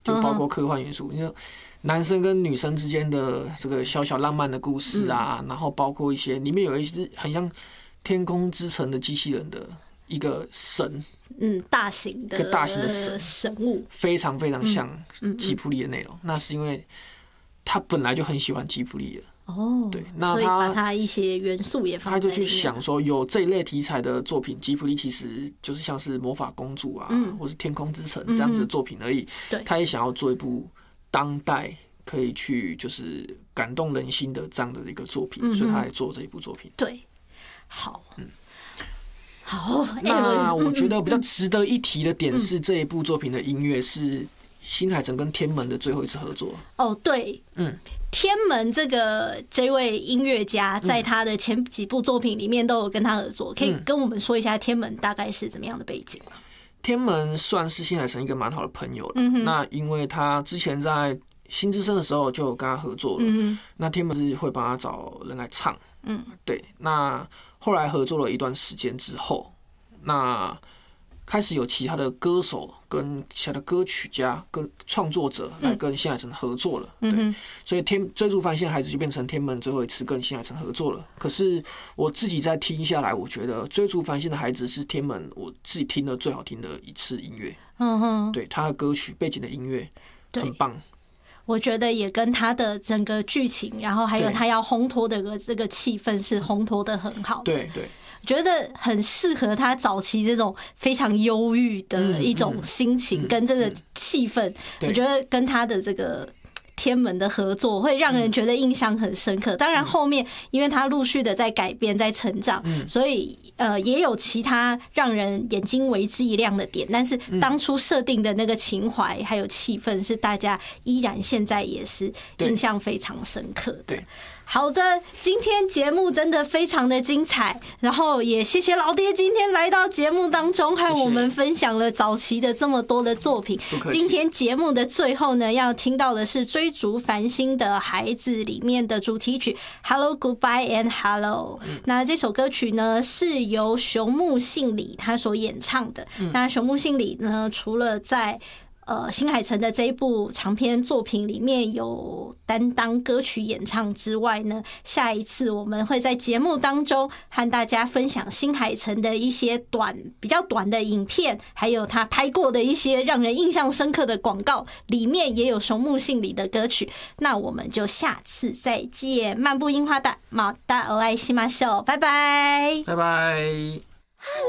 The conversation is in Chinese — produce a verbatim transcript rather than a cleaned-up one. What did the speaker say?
就包括科幻元素，就男生跟女生之间的这个小小浪漫的故事啊，嗯、然后包括一些里面有一只很像天空之城的机器人的一个神， 嗯，大型的一个大型的神神物， 非常非常像吉卜力的内容。嗯嗯嗯、那是因为他本来就很喜欢吉卜力了。 哦， 对，那所以把它一些元素也放在里面， 他就去想说，有这一类题材的作品，吉卜力其实就是像是魔法公主啊，嗯、或是天空之城这样子的作品而已。 对， 他也想要做一部当代可以去就是感动人心的这样的一个作品，嗯、所以他来做这一部作品。 对，好，嗯，好。 那我觉得比较值得一提的点是，这一部作品的音乐是新海诚跟天门的最后一次合作。 哦，对，嗯。天门这个这位音乐家，在他的前几部作品里面都有跟他合作，可以跟我们说一下天门大概是怎么样的背景吗？ 天门算是新海诚一个蛮好的朋友了。嗯、那因为他之前在新之声的时候就有跟他合作了，嗯、那天门是会帮他找人来唱。嗯，对。那后来合作了一段时间之后，那开始有其他的歌手跟其他的歌曲家跟创作者来跟新海诚合作了，嗯、对，所以天追逐繁星的孩子就变成天门最后一次跟新海诚合作了。可是我自己在听下来，我觉得追逐繁星的孩子是天门我自己听的最好听的一次音乐，嗯哼，对，他的歌曲背景的音乐很棒。 我觉得也跟他的整个剧情，然后还有他要烘托的这个气氛是烘托的很好的， 对对。 觉得很适合他早期这种非常忧郁的一种心情跟这个气氛，我觉得跟他的这个天门的合作会让人觉得印象很深刻。当然后面因为他陆续的在改变在成长，所以呃也有其他让人眼睛为之一亮的点，但是当初设定的那个情怀还有气氛是大家依然现在也是印象非常深刻的。好的，今天节目真的非常的精彩，然后也谢谢老爹今天来到节目当中和我们分享了早期的这么多的作品。今天节目的最后呢，要听到的是追逐繁星的孩子里面的主题曲 Hello Goodbye and Hello、嗯、那这首歌曲呢是由熊木信里他所演唱的、嗯、那熊木信里呢除了在呃，新海诚的这一部长篇作品里面有担当歌曲演唱之外呢，下一次我们会在节目当中和大家分享新海诚的一些短比较短的影片，还有他拍过的一些让人印象深刻的广告，里面也有熊木信里的歌曲。那我们就下次再见，漫步樱花的马达欧爱西马秀，拜拜， 拜拜。